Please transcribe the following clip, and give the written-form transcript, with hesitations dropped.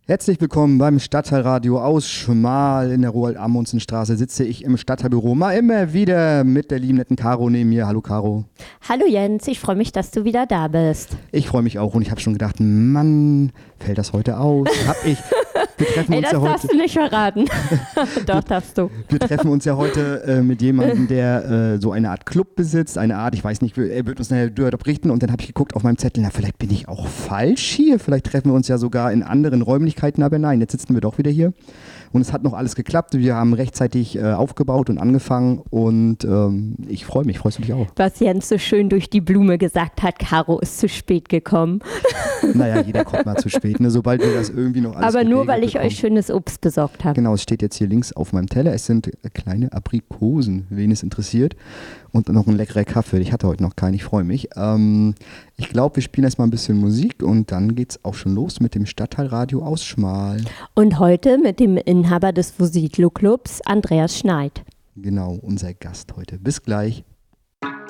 Herzlich willkommen beim Stadtteilradio aus Schmal in der Roald-Amundsen-Straße. Sitze ich im Stadtteilbüro mal immer wieder mit der lieben netten Caro neben mir. Hallo Caro. Hallo Jens, ich freue mich, dass du wieder da bist. Ich freue mich auch und ich habe schon gedacht, Mann, fällt das heute aus? Wir treffen uns das ja heute. darfst du nicht verraten. Doch, darfst du. Wir treffen uns ja heute mit jemandem, der so eine Art Club besitzt, eine Art, ich weiß nicht, er wird uns nachher berichten und dann habe ich geguckt auf meinem Zettel, na vielleicht bin ich auch falsch hier, vielleicht treffen wir uns ja sogar in anderen Räumlichkeiten, aber nein, jetzt sitzen wir doch wieder hier und es hat noch alles geklappt, wir haben rechtzeitig aufgebaut und angefangen und ich freue mich, freust du dich auch? Was Jens so schön durch die Blume gesagt hat, Caro ist zu spät gekommen. Naja, jeder kommt mal zu spät, ne? Sobald wir das irgendwie noch alles Aber nur, weil ich bekommen. euch schönes Obst besorgt habe. Genau, es steht jetzt hier links auf meinem Teller. Es sind kleine Aprikosen, wen es interessiert. Und noch ein leckerer Kaffee. Ich hatte heute noch keinen, ich freue mich. Ich glaube, wir spielen erstmal ein bisschen Musik und dann geht es auch schon los mit dem Stadtteilradio aus Schmal. Und heute mit dem Inhaber des Vositlo Clubs, Andreas Schneid. Genau, unser Gast heute. Bis gleich.